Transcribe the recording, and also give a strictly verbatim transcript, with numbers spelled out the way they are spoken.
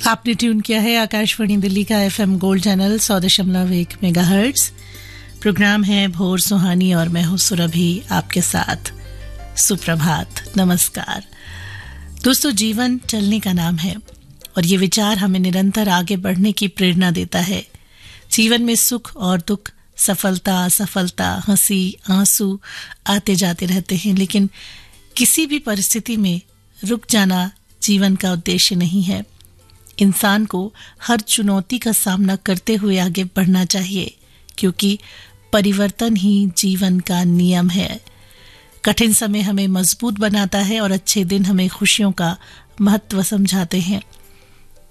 आपने ट्यून किया है आकाशवाणी दिल्ली का एफएम गोल्ड चैनल सौ दशमलव एक मेगाहर्ट्ज। प्रोग्राम है भोर सुहानी और मैं हूं सुरभि आपके साथ। सुप्रभात, नमस्कार दोस्तों। जीवन चलने का नाम है और ये विचार हमें निरंतर आगे बढ़ने की प्रेरणा देता है। जीवन में सुख और दुख, सफलता असफलता, हंसी आंसू आते जाते रहते हैं, लेकिन किसी भी परिस्थिति में रुक जाना जीवन का उद्देश्य नहीं है। इंसान को हर चुनौती का सामना करते हुए आगे बढ़ना चाहिए, क्योंकि परिवर्तन ही जीवन का नियम है। कठिन समय हमें मजबूत बनाता है और अच्छे दिन हमें खुशियों का महत्व समझाते हैं।